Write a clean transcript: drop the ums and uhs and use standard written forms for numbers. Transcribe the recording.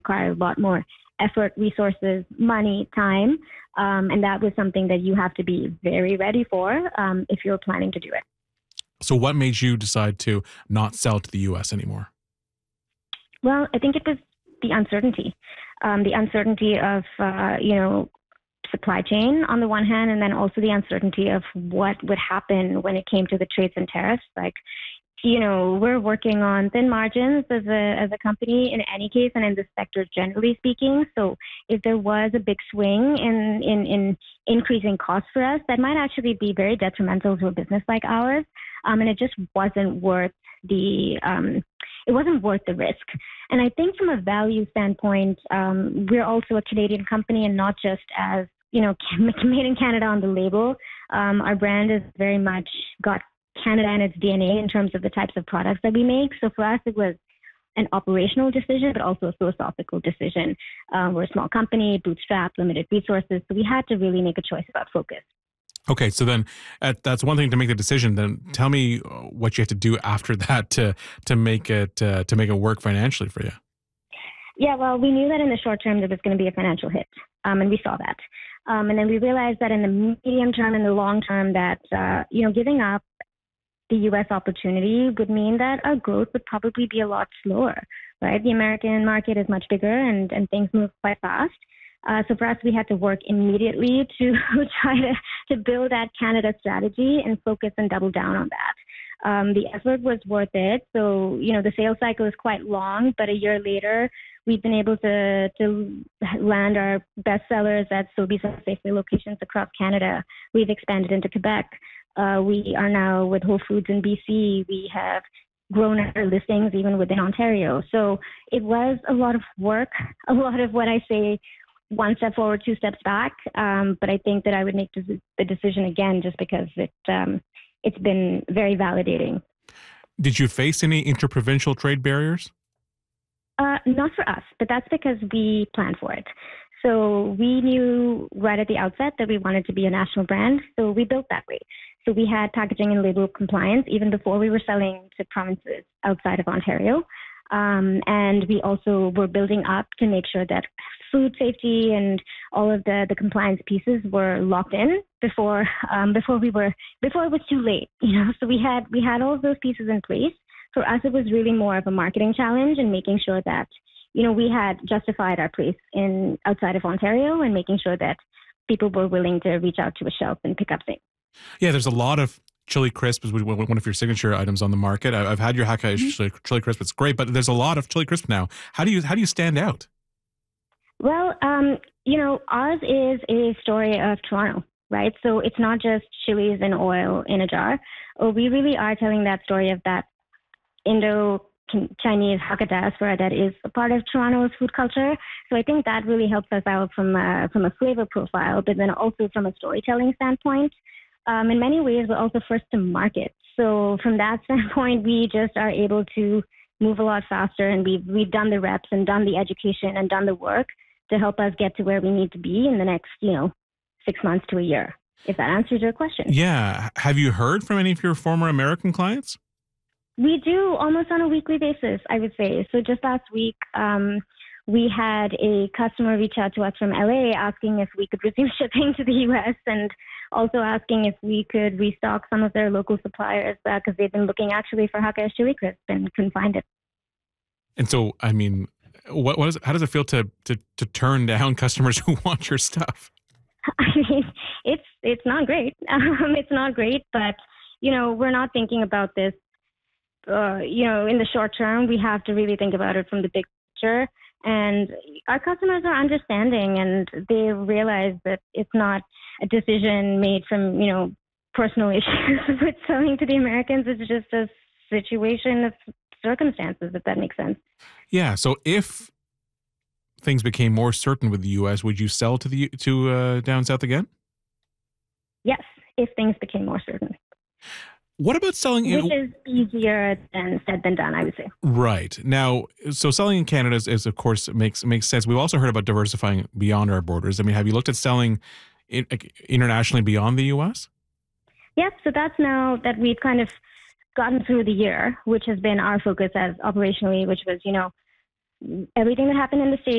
require a lot more effort, resources, money, time. And that was something that you have to be very ready for if you're planning to do it. So what made you decide to not sell to the U.S. anymore? Well, I think it was the uncertainty of, supply chain on the one hand, and then also the uncertainty of what would happen when it came to the trades and tariffs. Like, we're working on thin margins as a company in any case, and in this sector generally speaking. So if there was a big swing in increasing costs for us, that might actually be very detrimental to a business like ours. And it just wasn't worth the risk. And I think from a value standpoint, we're also a Canadian company and not just as, made in Canada on the label. Our brand is very much got Canada in its DNA in terms of the types of products that we make. So for us, it was an operational decision, but also a philosophical decision. We're a small company, bootstrapped, limited resources. So we had to really make a choice about focus. Okay, so then that's one thing to make the decision. Then tell me what you had to do after that to make it work financially for you. Yeah, well, we knew that in the short term there was going to be a financial hit, and we saw that. And then we realized that in the medium term and the long term that giving up the U.S. opportunity would mean that our growth would probably be a lot slower. Right, the American market is much bigger and things move quite fast. So for us, we had to work immediately to try to build that Canada strategy and focus and double down on that. The effort was worth it. So, the sales cycle is quite long, but a year later, we've been able to land our best sellers at Sobeys and Safeway locations across Canada. We've expanded into Quebec. We are now with Whole Foods in BC. We have grown our listings even within Ontario. So it was a lot of work, a lot of what I say, one step forward, two steps back. But I think that I would make the decision again just because it's been very validating. Did you face any interprovincial trade barriers? Not for us, but that's because we planned for it. So we knew right at the outset that we wanted to be a national brand. So we built that way. So we had packaging and label compliance even before we were selling to provinces outside of Ontario. And we also were building up to make sure that food safety and all of the compliance pieces were locked in before it was too late. So we had all of those pieces in place. For us, it was really more of a marketing challenge and making sure that we had justified our place outside of Ontario and making sure that people were willing to reach out to a shelf and pick up things. Yeah, there's a lot of chili crisp is one of your signature items on the market. I've had your Haka chili crisp; it's great. But there's a lot of chili crisp now. How do you stand out? Well, ours is a story of Toronto, right? So it's not just chilies and oil in a jar. We really are telling that story of that Indo-Chinese Hakka diaspora that is a part of Toronto's food culture. So I think that really helps us out from a flavor profile, but then also from a storytelling standpoint. In many ways, we're also first to market. So from that standpoint, we just are able to move a lot faster, and we've done the reps and done the education and done the work to help us get to where we need to be in the next, 6 months to a year, if that answers your question. Yeah. Have you heard from any of your former American clients? We do almost on a weekly basis, I would say. So just last week, we had a customer reach out to us from LA asking if we could resume shipping to the US and also asking if we could restock some of their local suppliers because they've been looking actually for Hakka chili crisp and couldn't find it. And so, I mean, how does it feel to turn down customers who want your stuff? I mean, it's not great. It's not great, but we're not thinking about this. In the short term, we have to really think about it from the big picture. And our customers are understanding, and they realize that it's not a decision made from personal issues with selling to the Americans. It's just a situation of circumstances, if that makes sense. Yeah. So if things became more certain with the U.S., would you sell to down south again? Yes, if things became more certain. What about selling? Which is easier than said than done, I would say. Right. Now, so selling in Canada is of course makes sense. We've also heard about diversifying beyond our borders. I mean, have you looked at selling internationally beyond the U.S.? Yep. So that's now that we've kind of gotten through the year, which has been our focus as operationally, which was, everything that happened in the States